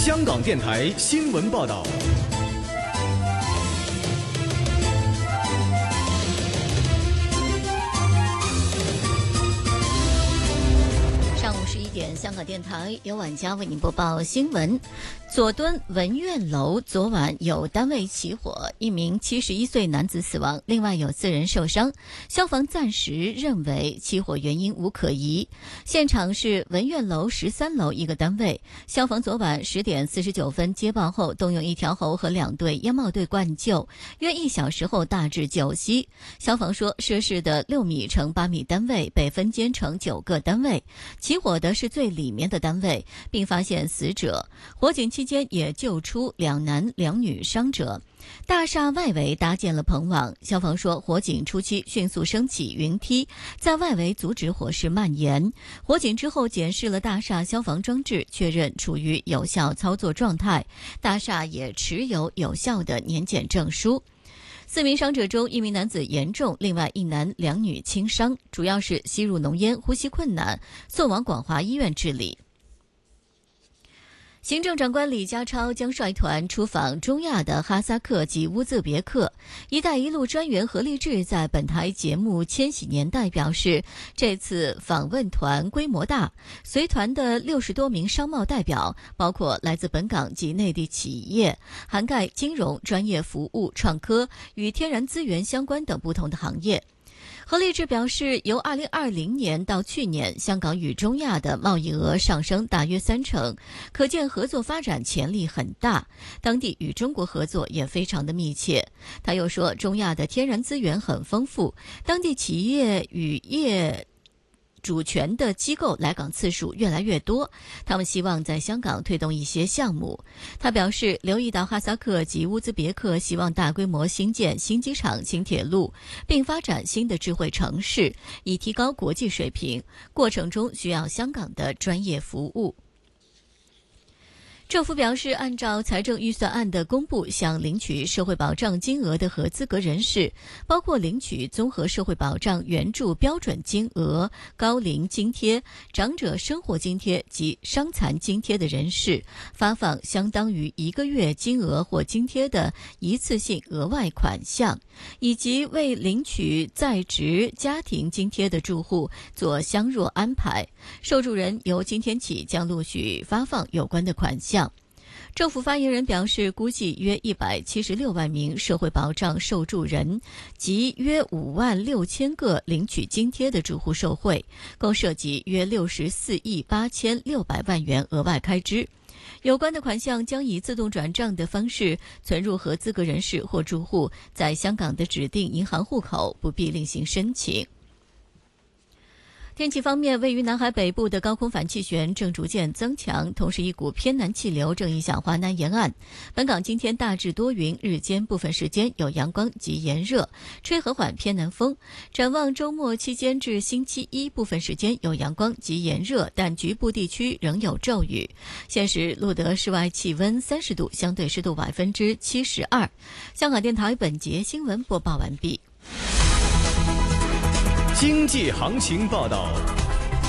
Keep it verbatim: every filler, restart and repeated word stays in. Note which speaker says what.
Speaker 1: 香港电台新闻报道。
Speaker 2: 上午十一点，香港电台由晚佳为您播报新闻。佐敦文苑楼昨晚有单位起火，一名七十一岁男子死亡，另外有四人受伤。消防暂时认为起火原因无可疑。现场是文苑楼十三楼一个单位。消防昨晚十点四十九分接报后，动用一条喉和两队烟帽队灌救，约一小时后大致救熄。消防说，涉事的六米乘八米单位被分间成九个单位，起火的是最里面的单位，并发现死者。火警期间也救出两男两女伤者。大厦外围搭建了棚网，消防说火警初期迅速升起云梯，在外围阻止火势蔓延。火警之后检视了大厦消防装置，确认处于有效操作状态，大厦也持有有效的年检证书。四名伤者中，一名男子严重，另外一男两女轻伤，主要是吸入浓烟、呼吸困难，送往广华医院治理。行政长官李家超将率团出访中亚的哈萨克及乌兹别克。“一带一路”专员何立志在本台节目《千禧年代》表示，这次访问团规模大，随团的六十多名商贸代表，包括来自本港及内地企业，涵盖金融、专业服务、创科与天然资源相关等不同的行业。何立志表示，由二零二零年到去年，香港与中亚的贸易额上升大约三成，可见合作发展潜力很大。当地与中国合作也非常的密切。他又说，中亚的天然资源很丰富，当地企业与业主权的机构来港次数越来越多，他们希望在香港推动一些项目。他表示，留意到哈萨克及乌兹别克希望大规模兴建新机场、新铁路，并发展新的智慧城市，以提高国际水平，过程中需要香港的专业服务。政府表示，按照财政预算案的公布，想领取社会保障金额的合资格人士，包括领取综合社会保障援助标准金额、高龄津贴、长者生活津贴及伤残津贴的人士，发放相当于一个月金额或津贴的一次性额外款项，以及为领取在职家庭津贴的住户做相若安排。受助人由今天起将陆续发放有关的款项。政府发言人表示，估计约一百七十六万名社会保障受助人及约五万六千个领取津贴的住户受惠，共涉及约六十四亿八千六百万元额外开支。有关的款项将以自动转账的方式存入合资格人士或住户在香港的指定银行户口，不必另行申请。天气方面，位于南海北部的高空反气旋正逐渐增强，同时一股偏南气流正影响华南沿岸。本港今天大致多云，日间部分时间有阳光及炎热，吹和缓偏南风。展望周末期间至星期一，部分时间有阳光及炎热，但局部地区仍有骤雨。现时录得室外气温三十度，相对湿度百分之七十二。香港电台本节新闻播报完毕。
Speaker 1: 经济行情报道。